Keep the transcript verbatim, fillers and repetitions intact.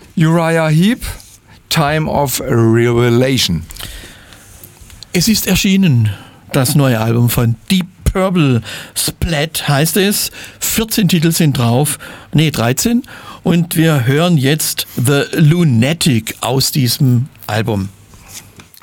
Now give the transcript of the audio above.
Uriah Heep, Time of Revelation. Es ist erschienen, das neue Album von Deep Purple. Splat heißt es. vierzehn Titel sind drauf. Nee, dreizehn. Und wir hören jetzt The Lunatic aus diesem Album.